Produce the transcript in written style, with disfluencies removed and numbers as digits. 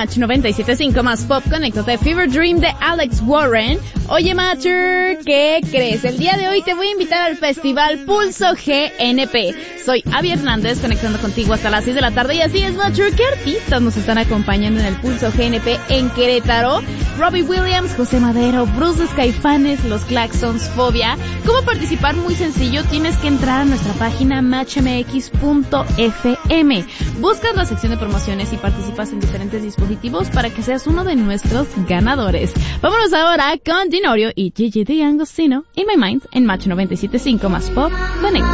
Match 97.5 más pop, conéctate. Fever Dream de Alex Warren. Oye, Matcher, ¿qué crees? El día de hoy te voy a invitar al festival Pulso GNP. Soy Abby Hernández, conectando contigo hasta las 6 de la tarde. Y así es, Matcher, ¿qué artistas nos están acompañando en el Pulso GNP en Querétaro? Robbie Williams, José Madero, Bruce de Caifanes, Los Claxons, Fobia. ¿Cómo participar? Muy sencillo, tienes que entrar a nuestra página matchmx.fm. Buscas la sección de promociones y participas en diferentes dispositivos para que seas uno de nuestros ganadores. Vámonos ahora con Dinorio y Gigi D'Agostino y My Mind en Match 97.5 más pop. Conecta.